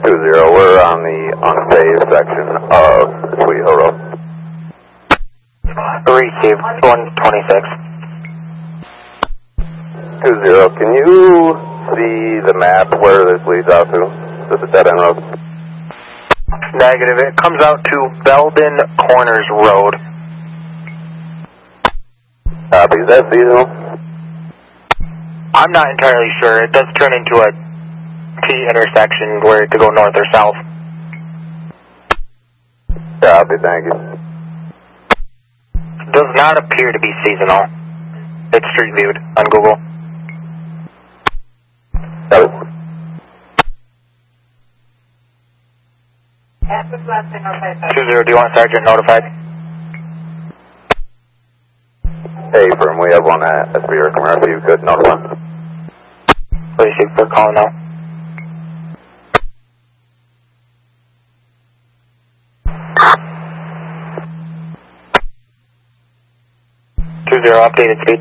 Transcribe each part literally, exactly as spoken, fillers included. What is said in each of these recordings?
two zero, we're on the unpaved section of Sweet Hill Road. Received, one twenty-six. two zero, can you see the map where this leads out to? Is this a dead-end road? Negative, it comes out to Belden Corners Road. Copy, is that seasonal? I'm not entirely sure. It does turn into a T intersection where it could go north or south. Copy, thank you. Does not appear to be seasonal. It's street viewed on Google. Copy. two zero, do you want Sergeant notified? Hey, firm, we have one at S B R Camaro, if you could notify. Received, we're calling now. two zero, updated speed.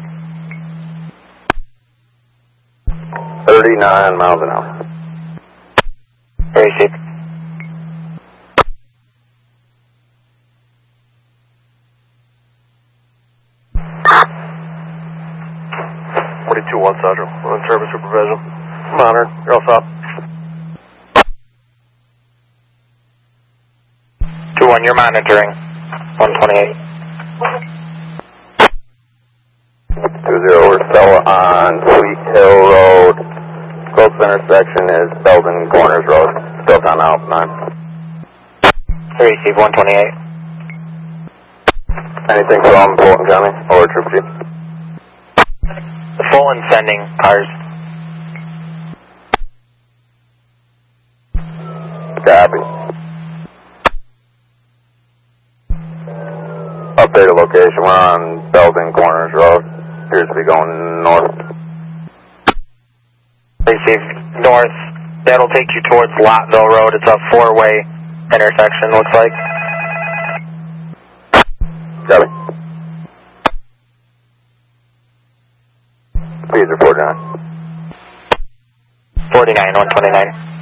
thirty-nine miles an hour. Received. forty-two one, Sergeant. On service supervision. Monitored. You're all set. two one, you're monitoring. one twenty-eight. two zero, we're still on Sweet Hill Road. Closest intersection is Belden Corners Road. Still down out nine. Received, one twenty-eight. Anything from Fulton County or Troop G? Fulton sending cars. Copy. Updated location, we're on Belden Corners Road. Appears to be going north. Received, north. That'll take you towards Lottville Road. It's a four-way intersection, looks like. Copy. Speeds are forty-nine. forty-nine, one twenty-nine.